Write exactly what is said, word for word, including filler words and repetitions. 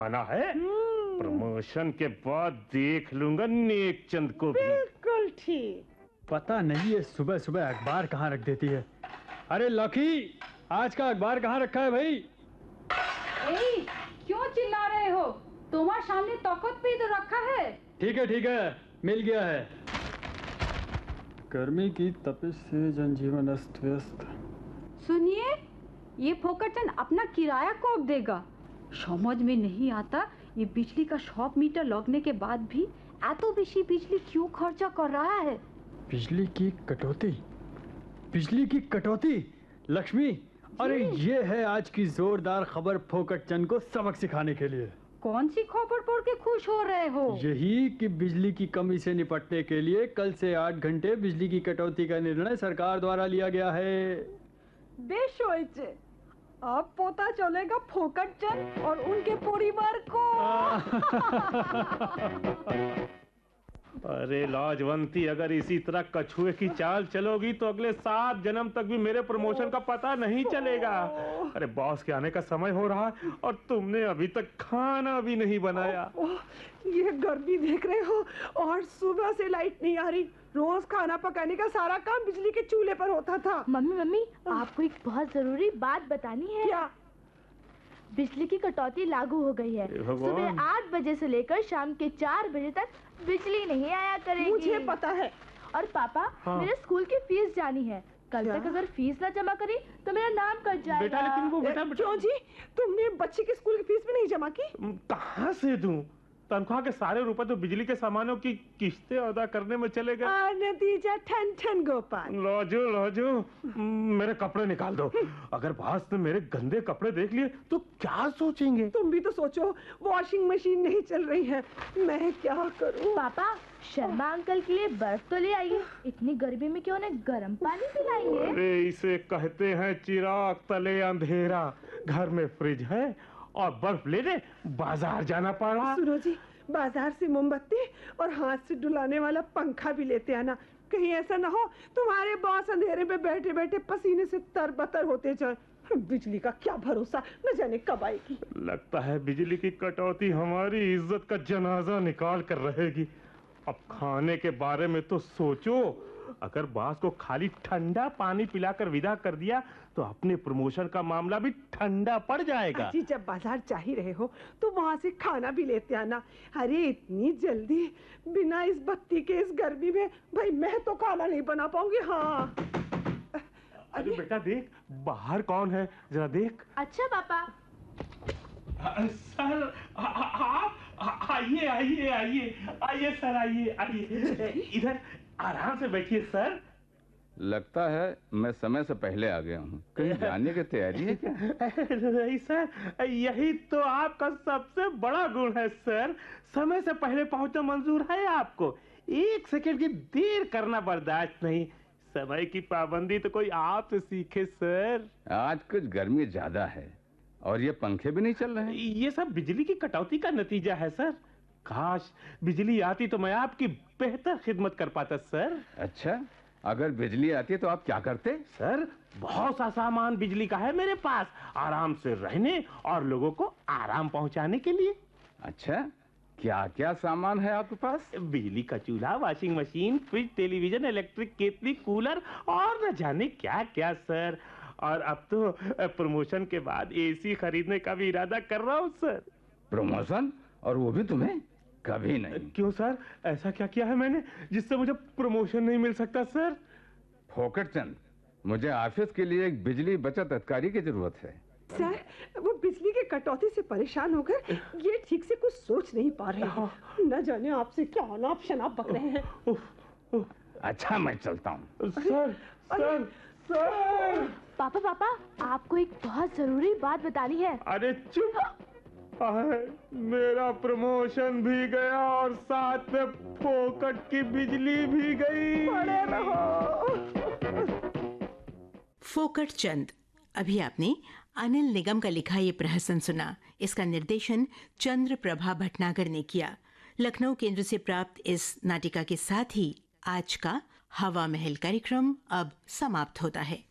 आना है। प्रमोशन के बाद देख लूंगा नेक चंद को भी। बिल्कुल ठीक। पता नहीं ये सुबह सुबह अखबार कहाँ रख देती है। अरे लकी, आज का अखबार कहाँ रखा है भाई? ए, क्यों चिल्ला रहे हो? तुम्हारे सामने तख्त पे तो रखा है। ठीक है ठीक है, मिल गया है। गर्मी की तपिश से जनजीवन अस्त व्यस्त। सुनिए, ये फोकटचंद अपना किराया कब देगा? समझ में नहीं आता, ये बिजली का शॉप मीटर लगने के बाद भी एतो बेशी बिजली क्यों खर्चा कर रहा है? बिजली की कटौती, बिजली की कटौती। लक्ष्मी, अरे ये है आज की जोरदार खबर फोकटचंद को सबक सिखाने के लिए। कौन सी खबर पढ़ के खुश हो रहे हो? यही कि बिजली की कमी से निपटने के लिए कल से आठ घंटे बिजली की कटौती का निर्णय सरकार द्वारा लिया गया है। बेश होइचे, अब पता चलेगा फोकटचंद और उनके परिवार को। अरे लाजवंती, अगर इसी तरह कछुए की चाल चलोगी तो अगले सात जन्म तक भी मेरे प्रमोशन का पता नहीं चलेगा। अरे बॉस के आने का समय हो रहा है और तुमने अभी तक खाना भी नहीं बनाया। ओ, ओ, ये गर्मी देख रहे हो, और सुबह से लाइट नहीं आ रही। रोज खाना पकाने का सारा काम बिजली के चूल्हे पर होता था। मम्मी मम्मी आपको एक बहुत जरूरी बात बतानी है। क्या? बिजली की कटौती लागू हो गई है। सुबह आठ बजे से लेकर शाम के चार बजे तक बिजली नहीं आया करेगी। मुझे पता है। और पापा, हाँ। मेरे स्कूल की फीस जानी है। कल तक अगर फीस ना जमा करी तो मेरा नाम कट जाएगा। बेटा, लेकिन वो बेटा, बेटा क्यों जी, तुमने बच्चे की स्कूल की फीस भी नहीं जमा की? कहाँ से दूं? तनख्वाह के सारे रुपए तो बिजली के सामानों की किस्तें अदा करने में चले गए। नतीजा ठन ठन गोपाल। लाजो लाजो, मेरे कपड़े निकाल दो। अगर बॉस ने मेरे गंदे कपड़े देख लिए तो क्या सोचेंगे? तुम भी तो सोचो, वॉशिंग मशीन नहीं चल रही है, मैं क्या करूं? पापा, शर्मा अंकल के लिए बर्फ तो ले आइए। इतनी गर्मी में क्यों उन्हें गर्म पानी पिलाइए? अरे इसे कहते हैं चिराग तले अंधेरा। घर में फ्रिज है और बर्फ लेने बाजार जाना पड़ रहा। सुनो जी, बाजार से मोमबत्ती और हाथ से डुलाने वाला पंखा भी लेते आना। कहीं ऐसा ना हो तुम्हारे बॉस अंधेरे में बैठे बैठे पसीने से तरबतर होते जाए। बिजली का क्या भरोसा, न जाने कब आएगी। लगता है बिजली की कटौती हमारी इज्जत का जनाजा निकाल कर रहेगी। अब खाने के बारे में तो सोचो, अगर बॉस को खाली ठंडा पानी पिलाकर विदा कर दिया तो अपने प्रमोशन का मामला भी ठंडा पड़ जाएगा। जी, जब बाजार जा ही रहे हो तो वहाँ से खाना भी लेते आना। अरे इतनी जल्दी बिना इस बत्ती के इस गर्मी में भाई मैं तो खाना नहीं बना पाऊंगी। हाँ। अरे बेटा देख, बाहर कौन है, जरा देख। अच्छा पापा। सर आप आइए आइए आइए आइए सर, आइए आइए, इधर आराम से बैठिए सर। लगता है मैं समय से पहले आ गया हूँ। कहीं जाने की तैयारी है क्या? नहीं सर, यही तो आपका सबसे बड़ा गुण है सर। समय से पहले पहुंचना मंजूर है आपको। एक सेकंड की देर करना बर्दाश्त नहीं। समय की पाबंदी तो कोई आपसे सीखे सर। आज कुछ गर्मी ज्यादा है और ये पंखे भी नहीं चल रहे हैं। ये सब बिजली की कटौती का नतीजा है सर। काश बिजली आती तो मैं आपकी बेहतर खिदमत कर पाता सर। अच्छा, अगर बिजली आती तो आप क्या करते? सर, बहुत सा सामान बिजली का है मेरे पास, आराम से रहने और लोगों को आराम पहुंचाने के लिए। अच्छा, क्या क्या सामान है आपके पास? बिजली का चूल्हा, washing machine, fridge, television, electric केतली, कूलर और न जाने क्या क्या सर। और अब तो प्रमोशन के बाद एसी खरीदने का भी इरादा कर रहा हूँ सर। प्रमोशन? और वो भी तुम्हें? कभी नहीं। क्यों सर, ऐसा क्या किया है मैंने जिससे मुझे प्रमोशन नहीं मिल सकता सर? फोकटचंद, मुझे ऑफिस के लिए एक बिजली बचत अधिकारी की जरूरत है। सर, वो बिजली के कटौती से परेशान होकर ये ठीक से कुछ सोच नहीं पा रहे हैं। न जाने आपसे क्या अनाप शनाप बक रहे हैं। अच्छा, मैं चलता हूँ। Sir sir sir. पापा पापा, आपको एक बहुत जरूरी बात बतानी है। अरे चुप, मेरा प्रमोशन भी गया और साथ में फोकट की बिजली भी गई। फोकटचंद। अभी आपने अनिल निगम का लिखा ये प्रहसन सुना। इसका निर्देशन चंद्र प्रभा भटनागर ने किया। लखनऊ केंद्र से प्राप्त इस नाटिका के साथ ही आज का हवा महल कार्यक्रम अब समाप्त होता है।